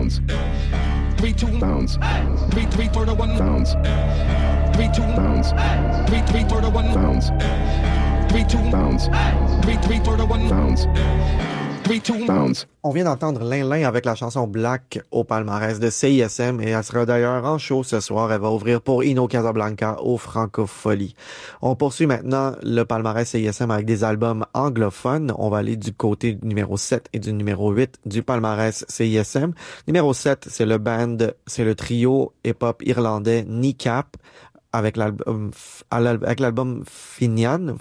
bounce. 3-2 bounce. 3-3 for the one bounce. 3-2 bounce. 3-3 for the one bounce. 3-2 bounce. 3-3 for the one bounce. 3-2 bounce. On vient d'entendre Lin Lin avec la chanson Black au palmarès de CISM et elle sera d'ailleurs en show ce soir. Elle va ouvrir pour Ino Casablanca au Francofolie. On poursuit maintenant le palmarès CISM avec des albums anglophones. On va aller du côté du numéro 7 et du numéro 8 du palmarès CISM. Numéro 7, c'est le trio hip-hop irlandais Kneecap avec l'album Fenian.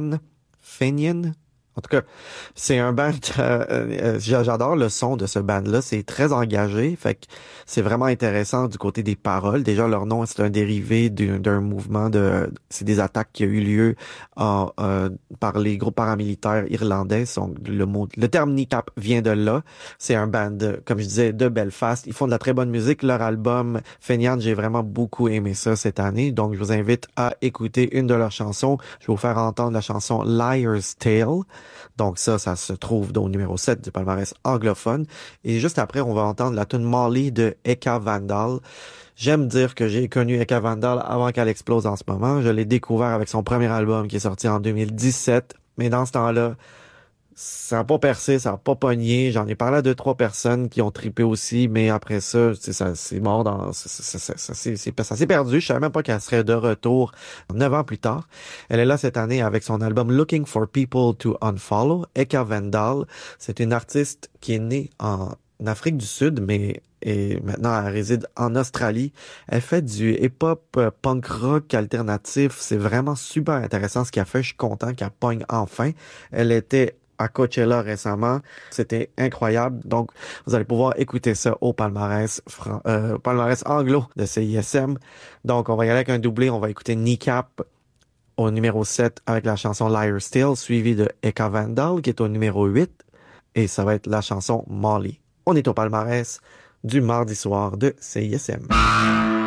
En tout cas, c'est un band, j'adore le son de ce band-là, c'est très engagé, fait que c'est vraiment intéressant du côté des paroles. Déjà, leur nom, c'est un dérivé d'un mouvement c'est des attaques qui a eu lieu par les groupes paramilitaires irlandais. Le terme Kneecap vient de là. C'est un band, comme je disais, de Belfast. Ils font de la très bonne musique. Leur album Fenian, j'ai vraiment beaucoup aimé ça cette année, donc je vous invite à écouter une de leurs chansons. Je vais vous faire entendre la chanson Liar's Tale. Donc ça se trouve au numéro 7 du palmarès anglophone. Et juste après, on va entendre la tune Molly de Eka Vandal. J'aime dire que j'ai connu Eka Vandal avant qu'elle explose en ce moment. Je l'ai découvert avec son premier album qui est sorti en 2017. Mais dans ce temps-là, ça n'a pas percé, ça n'a pas pogné. J'en ai parlé à 2-3 personnes qui ont trippé aussi, mais après ça, c'est mort ça s'est perdu. Je savais même pas qu'elle serait de retour 9 ans plus tard. Elle est là cette année avec son album Looking for People to Unfollow. Eka Vandal, c'est une artiste qui est née en Afrique du Sud, mais et maintenant elle réside en Australie. Elle fait du hip-hop punk rock alternatif. C'est vraiment super intéressant ce qu'elle fait. Je suis content qu'elle pogne enfin. Elle était à Coachella récemment. C'était incroyable. Donc, vous allez pouvoir écouter ça au palmarès anglo de CISM. Donc, on va y aller avec un doublé. On va écouter Kneecap au numéro 7 avec la chanson Liar's Tale, suivi de Eka Vandal qui est au numéro 8. Et ça va être la chanson Molly. On est au palmarès du mardi soir de CISM.